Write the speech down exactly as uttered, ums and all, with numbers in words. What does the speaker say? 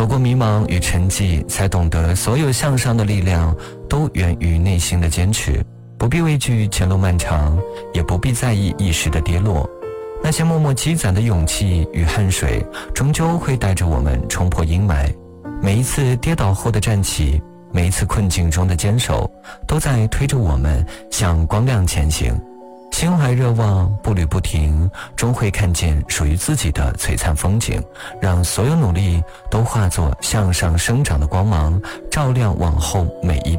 走过迷茫与沉寂，才懂得所有向上的力量都源于内心的坚持。不必畏惧前路漫长，也不必在意一时的跌落。那些默默积攒的勇气与汗水，终究会带着我们冲破阴霾。每一次跌倒后的站起，每一次困境中的坚守，都在推着我们向光亮前行。心怀热望，步履不停，终会看见属于自己的璀璨风景。让所有努力都化作向上生长的光芒，照亮往后每一